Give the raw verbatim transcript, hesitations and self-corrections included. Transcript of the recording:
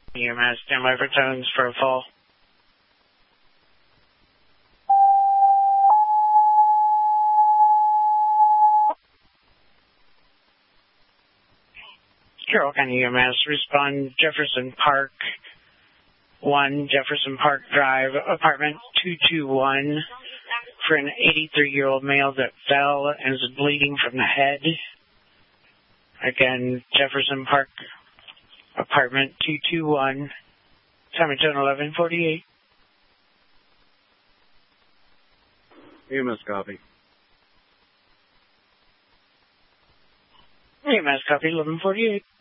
E M S, standby for tones for a fall. Carroll County E M S, respond Jefferson Park one, Jefferson Park Drive, apartment two two one, for an eighty-three-year-old male that fell and is bleeding from the head. Again, Jefferson Park, apartment two two one, time of ten eleven forty-eight. E M S copy. E M S copy, eleven forty-eight.